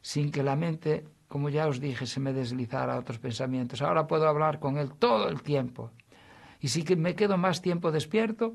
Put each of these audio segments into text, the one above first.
sin que la mente, como ya os dije, se me deslizara a otros pensamientos. Ahora puedo hablar con Él todo el tiempo. Y si me quedo más tiempo despierto,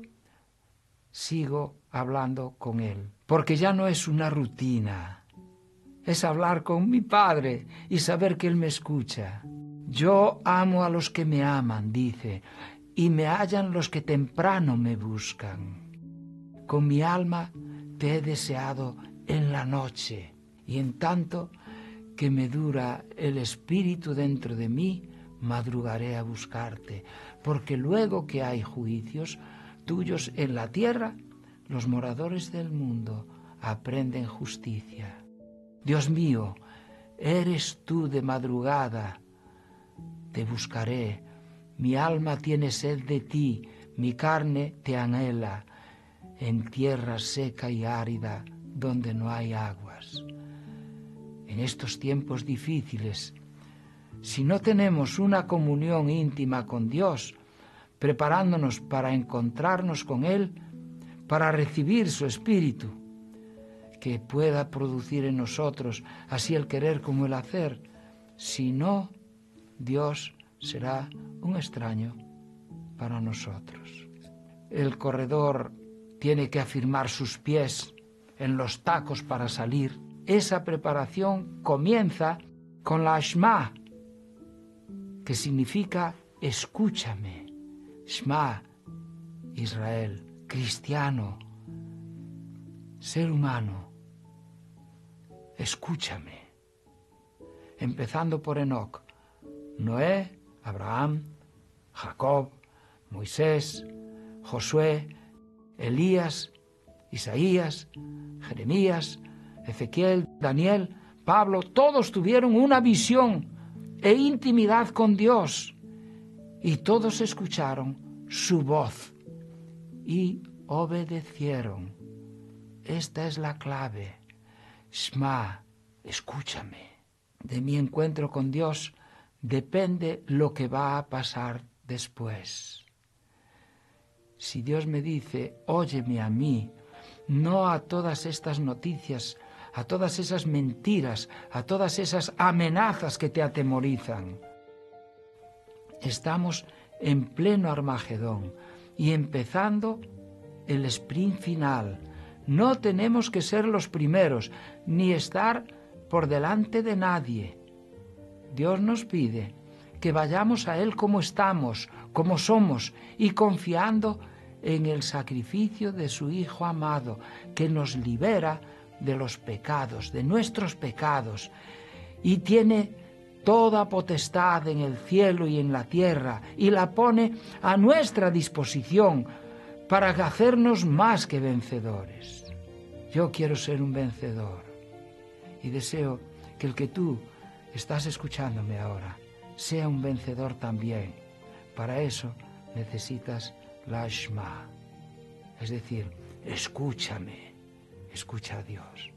sigo hablando con Él. Porque ya no es una rutina. Es hablar con mi Padre y saber que Él me escucha. Yo amo a los que me aman, dice, y me hallan los que temprano me buscan. Con mi alma te he deseado en la noche, y en tanto que me dura el espíritu dentro de mí, madrugaré a buscarte, porque luego que hay juicios tuyos en la tierra, los moradores del mundo aprenden justicia. Dios mío, eres tú de madrugada, te buscaré, mi alma tiene sed de ti, mi carne te anhela, en tierra seca y árida donde no hay aguas. En estos tiempos difíciles, si no tenemos una comunión íntima con Dios, preparándonos para encontrarnos con Él, para recibir su Espíritu, que pueda producir en nosotros así el querer como el hacer, si no, Dios será un extraño para nosotros. El corredor tiene que afirmar sus pies en los tacos para salir. Esa preparación comienza con la Shema, que significa escúchame. Shema, Israel, cristiano, ser humano, escúchame. Empezando por Enoc, Noé, Abraham, Jacob, Moisés, Josué, Elías, Isaías, Jeremías, Ezequiel, Daniel, Pablo, todos tuvieron una visión e intimidad con Dios y todos escucharon su voz y obedecieron. Esta es la clave. Shema, escúchame. De mi encuentro con Dios depende lo que va a pasar después. Si Dios me dice, óyeme a mí, no a todas estas noticias, a todas esas mentiras, a todas esas amenazas que te atemorizan. Estamos en pleno Armagedón y empezando el sprint final. No tenemos que ser los primeros, ni estar por delante de nadie. Dios nos pide que vayamos a Él como estamos, como somos, y confiando en el sacrificio de su Hijo amado, que nos libera de los pecados, de nuestros pecados, y tiene toda potestad en el cielo y en la tierra, y la pone a nuestra disposición para hacernos más que vencedores. Yo quiero ser un vencedor, y deseo que el que tú estás escuchándome ahora sea un vencedor también. Para eso necesitas la Shema, es decir, escúchame, escucha a Dios.